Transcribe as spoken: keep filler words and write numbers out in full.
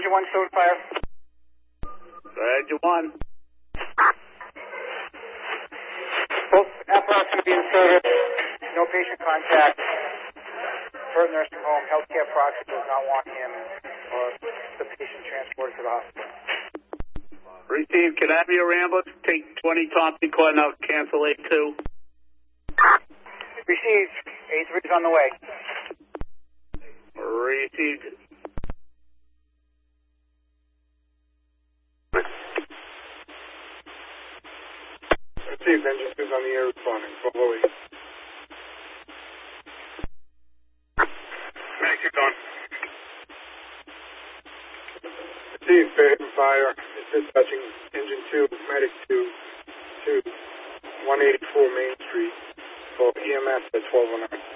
Engine one, showed fire. Engine one. Both apparatus will be in service. No patient contact. Third nursing home. Healthcare proxy does not want him or the patient transported to the hospital. Receive. Can I have your ambulance? Take twenty Thompson Court now. Cancel A two. Received. A three is on the way. Received. Received. Engine two is on the air responding. Bravo eight. Medic is on. Received. Fairhaven Fire is dispatching engine two, medic two, to one eighty-four Main Street for E M S at twelve oh nine.